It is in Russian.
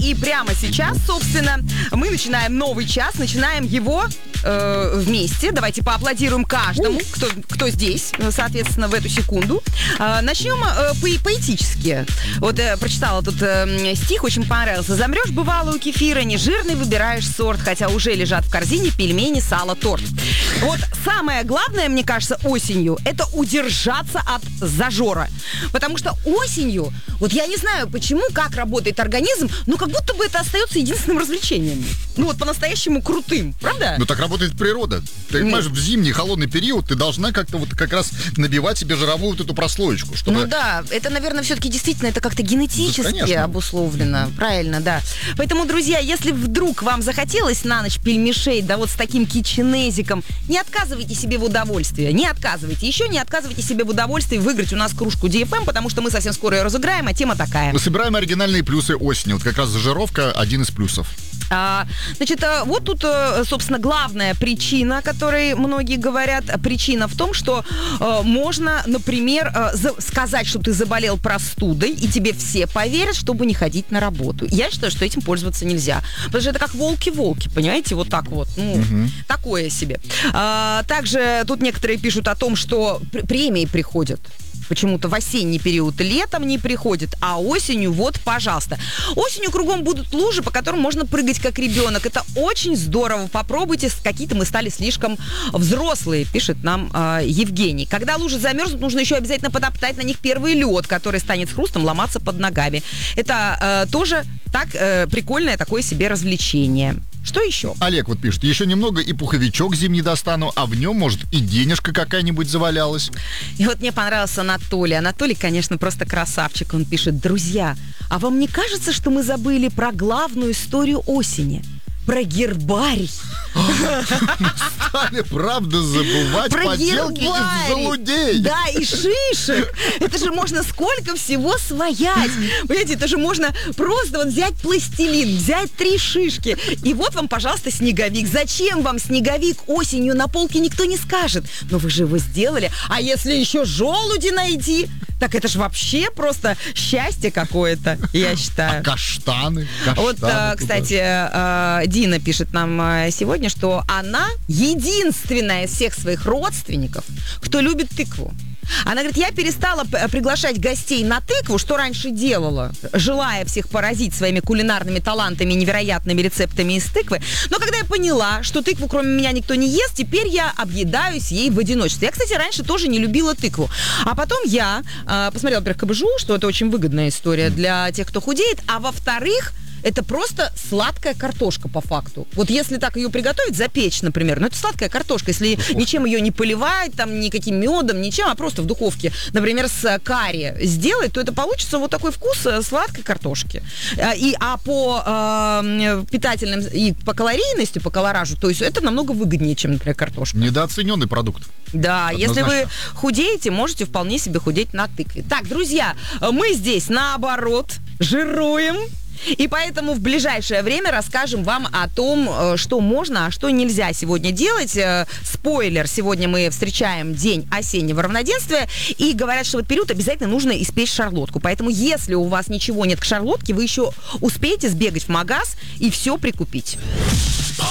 И прямо сейчас, собственно, мы начинаем новый час, начинаем его вместе. Давайте поаплодируем каждому, кто здесь, соответственно, в эту секунду. Начнем поэтически. Вот прочитала тут стих, очень понравился. «Замрешь, бывало, у кефира, нежирный выбираешь сорт, хотя уже лежат в корзине пельмени, сало, торт». Вот самое главное, мне кажется, осенью, это удержаться от зажора. Потому что осенью, вот я не знаю, почему, как работает организм, но как будто бы это остается единственным развлечением. Ну вот по-настоящему крутым, правда? Ну так работает природа. Ты понимаешь, в зимний холодный период ты должна как-то вот как раз набивать себе жировую вот эту прослоечку. Чтобы... Ну да, это, наверное, все-таки действительно это как-то генетически обусловлено. Правильно, да. Поэтому, друзья, если вдруг вам захотелось на ночь пельмешей, да вот с таким китченезиком, не отказывайте себе в удовольствии. Не отказывайте. Еще не отказывайте себе в удовольствии выиграть у нас кружку DFM, потому что мы совсем скоро ее разыграем, а тема такая. Мы собираем оригинальные плюсы осени. Вот как раз зажировка один из плюсов. Значит, вот тут, собственно, главная причина, о которой многие говорят. Причина в том, что можно, например, сказать, что ты заболел простудой, и тебе все поверят, чтобы не ходить на работу. Я считаю, что этим пользоваться нельзя. Потому что это как волки-волки, понимаете? Вот так вот. Ну, такое себе. Также тут некоторые пишут о том, что премии приходят. Почему-то в осенний период летом не приходит, а осенью вот, пожалуйста. Осенью кругом будут лужи, по которым можно прыгать как ребенок. Это очень здорово. Попробуйте, какие-то мы стали слишком взрослые, пишет нам Евгений. Когда лужи замерзнут, нужно еще обязательно подоптать на них первый лед, который станет с хрустом ломаться под ногами. Это тоже так прикольное такое себе развлечение. Что еще? Олег вот пишет, еще немного и пуховичок зимний достану, а в нем, может, и денежка какая-нибудь завалялась. И вот мне понравился Анатолий. Анатолий, конечно, просто красавчик. Он пишет: друзья, а вам не кажется, что мы забыли про главную историю осени? Про гербарий. Мы стали, правда, забывать про поделки из желудей. Да, и шишек. Это же можно сколько всего своять. Понимаете, это же можно просто вот взять пластилин, взять 3 шишки. И вот вам, пожалуйста, снеговик. Зачем вам снеговик осенью на полке, никто не скажет. Но вы же его сделали. А если еще желуди найти, так это же вообще просто счастье какое-то, я считаю. А каштаны? Вот, кстати, Дина пишет нам сегодня, что она единственная из всех своих родственников, кто любит тыкву. Она говорит, я перестала приглашать гостей на тыкву, что раньше делала, желая всех поразить своими кулинарными талантами, невероятными рецептами из тыквы. Но когда я поняла, что тыкву кроме меня никто не ест, теперь я объедаюсь ей в одиночестве. Я, кстати, раньше тоже не любила тыкву. А потом я посмотрела, во-первых, КБЖУ, что это очень выгодная история для тех, кто худеет, а во-вторых, это просто сладкая картошка по факту. Вот если так ее приготовить, запечь, например, это сладкая картошка. Если ничем ее не поливать, там, никаким медом, ничем, а просто в духовке, например, с карри сделать, то это получится вот такой вкус сладкой картошки. А по питательным и по калорийности, по колоражу, то есть это намного выгоднее, чем, например, картошка. Недооцененный продукт. Да, однозначно. Если вы худеете, можете вполне себе худеть на тыкве. Так, друзья, мы здесь, наоборот, жируем. И поэтому в ближайшее время расскажем вам о том, что можно, а что нельзя сегодня делать. Спойлер, сегодня мы встречаем день осеннего равноденствия, и говорят, что в этот период обязательно нужно испечь шарлотку. Поэтому, если у вас ничего нет к шарлотке, вы еще успеете сбегать в магаз и все прикупить.